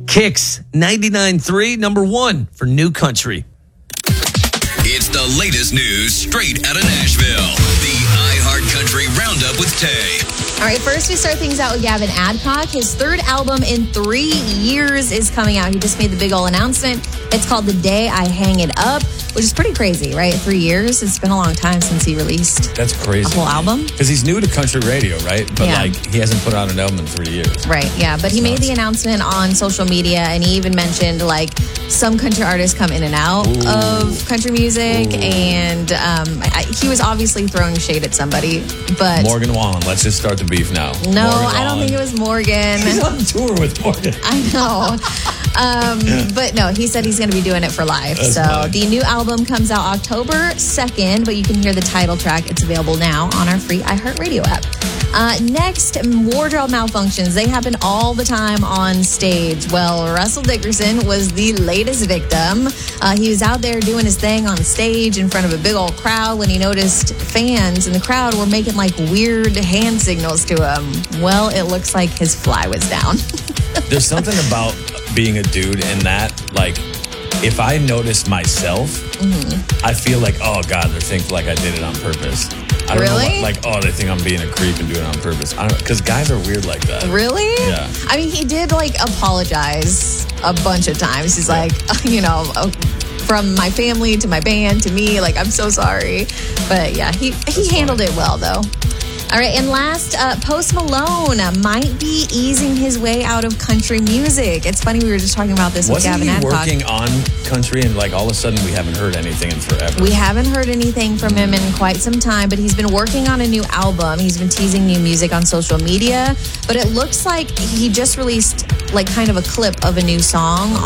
Kicks 99.3, number one for new country. It's the latest news straight out of Nashville. The iHeart Country Roundup with Tay. All right, first we start things out with Gavin Adcock. His third album in 3 years is coming out. He just made the big old announcement. It's called The Day I Hang It Up, which is pretty crazy, right? 3 years. It's been a long time since he released That's crazy. a whole album. Because he's new to country radio, right? But Yeah. he hasn't put out an album in 3 years. Right, yeah. But he made the announcement on social media, and he even mentioned, some country artists come in and out of country music, and he was obviously throwing shade at somebody, but... Morgan Wallen. Let's just start the beef now. No, Morgan I don't Wallen. think it was Morgan. He's on tour with Morgan. I know. But no, he said he's going to be doing it for live. That's so funny. the new album comes out October 2nd, but you can hear the title track. It's available now on our free iHeartRadio app. Next, wardrobe malfunctions. They happen all the time on stage. Well, Russell Dickerson was the latest victim. He was out there doing his thing on stage in front of a big old crowd when he noticed fans in the crowd were making weird hand signals to him. Well, it looks like his fly was down. There's something about being a dude in that, if I notice myself, I feel oh God, they think I did it on purpose. I don't Really? know, they think I'm being a creep and doing it on purpose. I don't know, because guys are weird like that. Really? Yeah. I mean, he did apologize a bunch of times. He's from my family to my band to me, I'm so sorry. But yeah, he handled it well though. All right, and last, Post Malone might be easing his way out of country music. It's funny, we were just talking about this with Wasn't Gavin he Adcock. working on country and all of a sudden we haven't heard anything in forever? We haven't heard anything from him in quite some time, but he's been working on a new album. He's been teasing new music on social media, but it looks like he just released kind of a clip of a new song